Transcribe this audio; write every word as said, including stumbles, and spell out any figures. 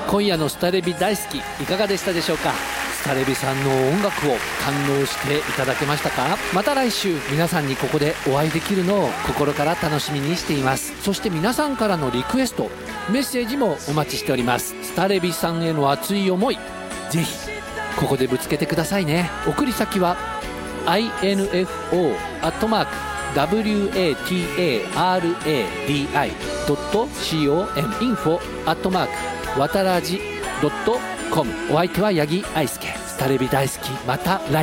今夜のスタレビ大好きいかがでしたでしょうか。スタレビさんの音楽を堪能していただけましたか。また来週皆さんにここでお会いできるのを心から楽しみにしています。そして皆さんからのリクエストメッセージもお待ちしております。スタレビさんへの熱い思いぜひここでぶつけてくださいね。送り先は アイエヌエフオー アットマーク ダブリューエーティーエーアールエーディーアイ ドット コム インフォ アットマーク わたらじ ドット コム。 お相手は八木愛介。スタレビ大好きまた来